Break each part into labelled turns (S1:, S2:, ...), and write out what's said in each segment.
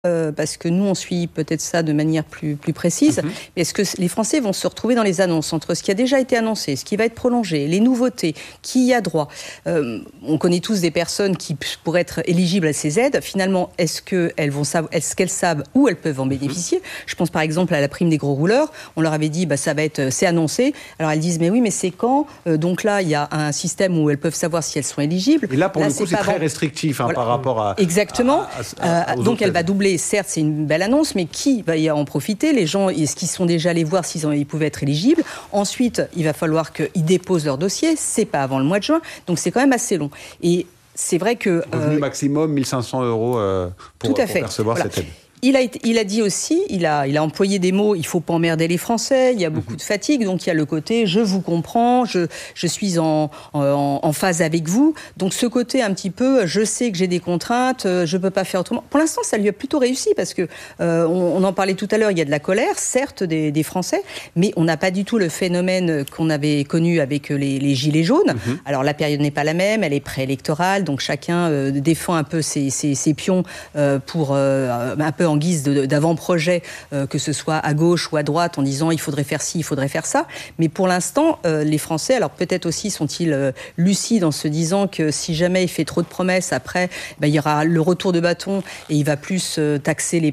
S1: parce que nous, on suit peut-être ça de manière plus précise. Mais est-ce que les Français vont se retrouver dans les annonces entre ce qui a déjà été annoncé, ce qui va être prolongé, les nouveautés, qui y a droit? On connaît tous des personnes qui pourraient être éligibles à ces aides. Finalement, est-ce qu'elles savent où elles peuvent en bénéficier? Je pense par exemple à la prime des gros rouleurs. On leur avait dit, c'est annoncé. Alors elles disent, mais oui, mais c'est quand? Donc là, il y a un système où elles peuvent savoir si elles sont éligibles.
S2: Et là, pour le coup, c'est très restrictif voilà. Par rapport à...
S1: Exactement. Donc elle va doubler. Certes, c'est une belle annonce, mais qui va y en profiter? Les gens, est-ce qu'ils sont déjà allés voir ils pouvaient être éligibles? Ensuite, il va falloir qu'ils déposent leur dossier. C'est pas avant le mois de juin, donc c'est quand même assez long. Et c'est vrai que...
S2: Revenu maximum, 1 500 € pour percevoir cette aide.
S1: Il a dit aussi, il a employé des mots, il ne faut pas emmerder les Français, il y a beaucoup de fatigue, donc il y a le côté je vous comprends, je suis en phase avec vous. Donc ce côté un petit peu, je sais que j'ai des contraintes, je ne peux pas faire autrement. Pour l'instant, ça lui a plutôt réussi parce que on en parlait tout à l'heure, il y a de la colère, certes, des Français, mais on n'a pas du tout le phénomène qu'on avait connu avec les gilets jaunes. Alors la période n'est pas la même, elle est préélectorale, donc chacun défend un peu ses pions pour un peu en guise d'avant-projet, que ce soit à gauche ou à droite, en disant il faudrait faire ci, il faudrait faire ça. Mais pour l'instant, les Français, alors peut-être aussi sont-ils lucides en se disant que si jamais il fait trop de promesses, après, il y aura le retour de bâton et il va plus taxer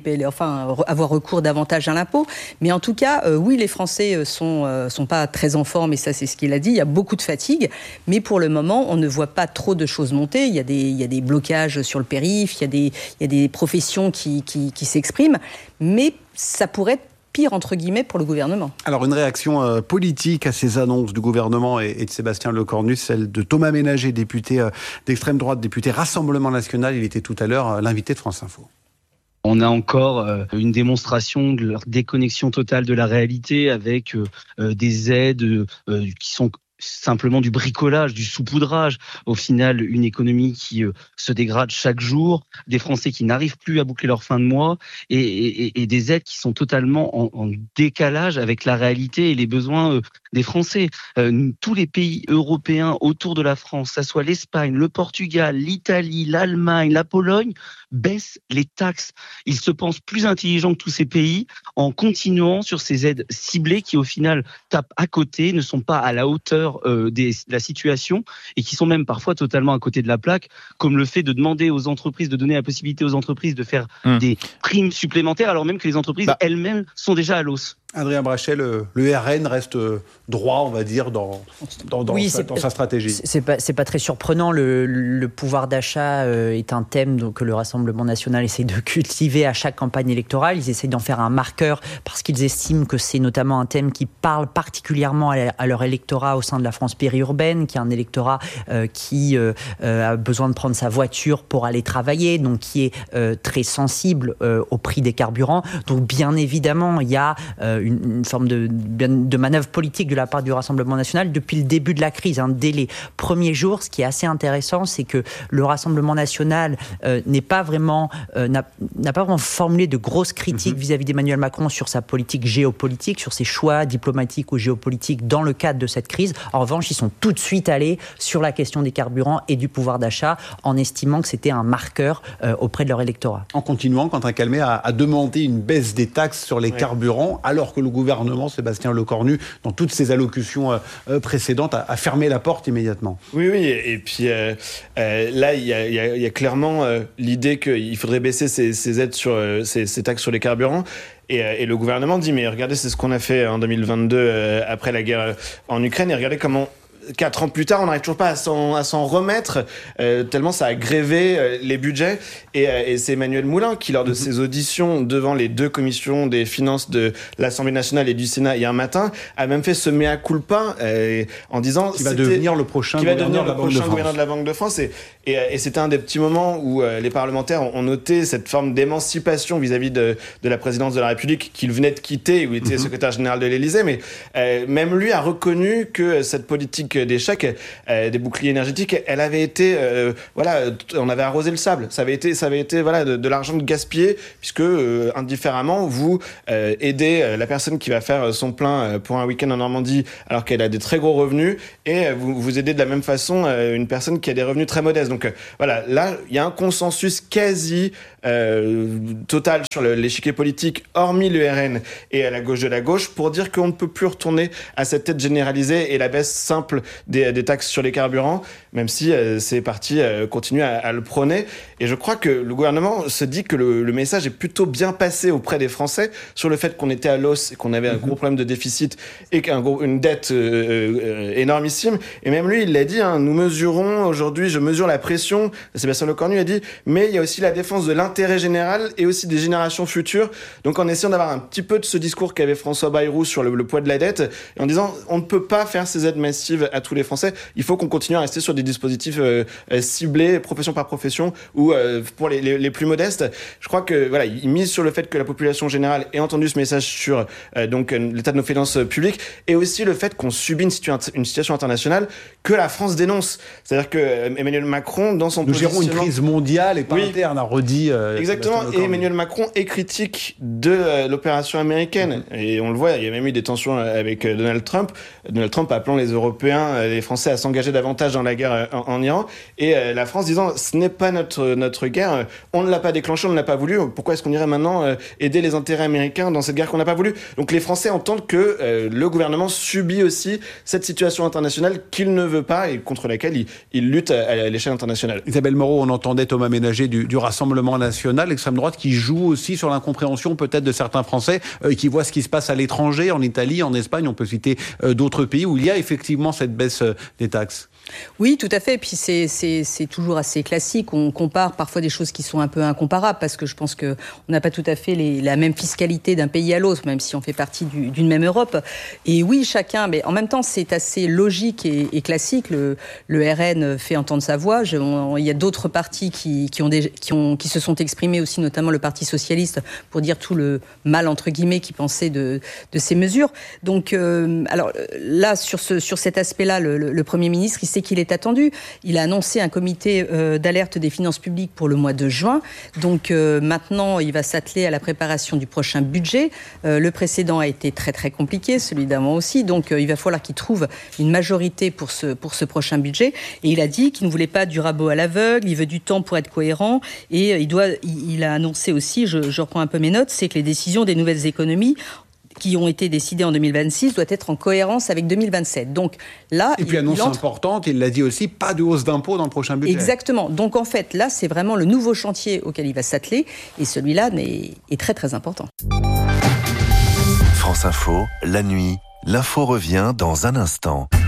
S1: avoir recours davantage à l'impôt. Mais en tout cas, oui, les Français sont pas très en forme, et ça, c'est ce qu'il a dit. Il y a beaucoup de fatigue, mais pour le moment, on ne voit pas trop de choses monter. Il y a des blocages sur le périph', il y a des professions qui s'expriment, mais ça pourrait être pire, entre guillemets, pour le gouvernement.
S2: Alors, une réaction politique à ces annonces du gouvernement et de Sébastien Lecornu, celle de Thomas Ménager, député d'extrême droite, député Rassemblement National. Il était tout à l'heure l'invité de France Info.
S3: On a encore une démonstration de leur déconnexion totale de la réalité avec des aides qui sont simplement du bricolage, du saupoudrage. Au final, une économie qui se dégrade chaque jour, des Français qui n'arrivent plus à boucler leur fin de mois et des aides qui sont totalement en décalage avec la réalité et les besoins des Français. Tous les pays européens autour de la France, ça soit l'Espagne, le Portugal, l'Italie, l'Allemagne, la Pologne, baissent les taxes. Ils se pensent plus intelligents que tous ces pays en continuant sur ces aides ciblées qui, au final, tapent à côté, ne sont pas à la hauteur de la situation et qui sont même parfois totalement à côté de la plaque, comme le fait de demander aux entreprises, de donner la possibilité aux entreprises de faire des primes supplémentaires alors même que les entreprises elles-mêmes sont déjà à l'os.
S2: Adrien Brachet, le RN reste droit, on va dire, dans sa stratégie.
S4: C'est pas très surprenant. Le pouvoir d'achat est un thème que le Rassemblement National essaie de cultiver à chaque campagne électorale. Ils essayent d'en faire un marqueur parce qu'ils estiment que c'est notamment un thème qui parle particulièrement à leur électorat au sein de la France périurbaine, qui est un électorat qui a besoin de prendre sa voiture pour aller travailler, donc qui est très sensible au prix des carburants. Donc bien évidemment, il y a une forme de manœuvre politique de la part du Rassemblement National depuis le début de la crise. Dès les premiers jours, ce qui est assez intéressant, c'est que le Rassemblement National n'a pas vraiment formulé de grosses critiques vis-à-vis d'Emmanuel Macron sur sa politique géopolitique, sur ses choix diplomatiques ou géopolitiques dans le cadre de cette crise. En revanche, ils sont tout de suite allés sur la question des carburants et du pouvoir d'achat en estimant que c'était un marqueur auprès de leur électorat.
S2: En continuant, Quentin Calmet a demandé une baisse des taxes sur les carburants, alors que le gouvernement, Sébastien Lecornu, dans toutes ses allocutions précédentes, a fermé la porte immédiatement.
S5: Oui, et puis là, il y a clairement l'idée qu'il faudrait baisser ces aides sur ces taxes sur les carburants. Et le gouvernement dit, mais regardez, c'est ce qu'on a fait en 2022 après la guerre en Ukraine, et regardez comment 4 ans plus tard, on n'arrive toujours pas à s'en remettre, tellement ça a grévé les budgets. Et c'est Emmanuel Moulin qui, lors de ses auditions devant les 2 commissions des finances de l'Assemblée nationale et du Sénat hier matin, a même fait ce mea culpa en disant
S2: qu'il va devenir le prochain gouverneur
S5: de la Banque de France. Et c'était un des petits moments où les parlementaires ont noté cette forme d'émancipation vis-à-vis de la présidence de la République qu'il venait de quitter, où il était secrétaire général de l'Élysée. Mais même lui a reconnu que cette politique des chèques, des boucliers énergétiques, elle avait été, on avait arrosé le sable. Ça avait été de l'argent gaspillé, puisque indifféremment, vous aidez la personne qui va faire son plein pour un week-end en Normandie, alors qu'elle a des très gros revenus, et vous aidez de la même façon une personne qui a des revenus très modestes. Donc Donc voilà, là, il y a un consensus quasi total sur l'échiquier politique, hormis le RN et à la gauche de la gauche, pour dire qu'on ne peut plus retourner à cette aide généralisée et la baisse simple des taxes sur les carburants, même si ces partis continuent à le prôner. Et je crois que le gouvernement se dit que le message est plutôt bien passé auprès des Français sur le fait qu'on était à l'os et qu'on avait un gros problème de déficit et une dette énormissime. Et même lui, il l'a dit, nous mesurons aujourd'hui, je mesure la pression. Sébastien Lecornu a dit, mais il y a aussi la défense de l'intérêt général et aussi des générations futures. Donc en essayant d'avoir un petit peu de ce discours qu'avait François Bayrou sur le poids de la dette, et en disant, on ne peut pas faire ces aides massives à tous les Français. Il faut qu'on continue à rester sur des dispositifs ciblés, profession par profession, ou pour les plus modestes. Je crois que voilà, il mise sur le fait que la population générale ait entendu ce message sur donc l'état de nos finances publiques, et aussi le fait qu'on subit une situation internationale que la France dénonce. C'est-à-dire que Emmanuel Macron, dans son positionnement...
S2: Nous gérons une crise mondiale et pas interne, a redit...
S5: Exactement, et Emmanuel Macron est critique de l'opération américaine. Et on le voit, il y a même eu des tensions avec Donald Trump. Donald Trump appelant les Européens, les Français à s'engager davantage dans la guerre en Iran. Et la France disant, ce n'est pas notre guerre, on ne l'a pas déclenchée, on ne l'a pas voulu. Pourquoi est-ce qu'on irait maintenant aider les intérêts américains dans cette guerre qu'on n'a pas voulu? Donc les Français entendent que le gouvernement subit aussi cette situation internationale qu'il ne veut pas et contre laquelle il lutte à l'échelle internationale.
S2: Isabelle Moreau, on entendait Thomas Ménager du Rassemblement national, l'extrême droite qui joue aussi sur l'incompréhension peut-être de certains Français qui voient ce qui se passe à l'étranger, en Italie, en Espagne, on peut citer d'autres pays où il y a effectivement cette baisse des taxes.
S1: Oui, tout à fait. Et puis c'est toujours assez classique. On compare parfois des choses qui sont un peu incomparables parce que je pense qu'on n'a pas tout à fait la même fiscalité d'un pays à l'autre, même si on fait partie d'une même Europe. Et oui, chacun, mais en même temps, c'est assez logique et classique. Le RN fait entendre sa voix. Il y a d'autres partis qui se sont exprimés aussi, notamment le Parti socialiste, pour dire tout le mal, entre guillemets, qu'ils pensaient de ces mesures. Donc, alors là, sur cet aspect-là, le Premier ministre, il sait qu'il est attendu. Il a annoncé un comité d'alerte des finances publiques pour le mois de juin. Donc maintenant, il va s'atteler à la préparation du prochain budget. Le précédent a été très très compliqué, celui d'avant aussi. Donc il va falloir qu'il trouve une majorité pour ce prochain budget. Et il a dit qu'il ne voulait pas du rabot à l'aveugle, il veut du temps pour être cohérent. Et il a annoncé aussi, je reprends un peu mes notes, c'est que les décisions des nouvelles économies qui ont été décidées en 2026 doit être en cohérence avec 2027. Donc là,
S2: et puis annonce importante, il l'a dit aussi, pas de hausse d'impôts dans le prochain budget.
S1: Exactement. Donc en fait, là, c'est vraiment le nouveau chantier auquel il va s'atteler, et celui-là est très très important.
S6: France Info, la nuit, l'info revient dans un instant.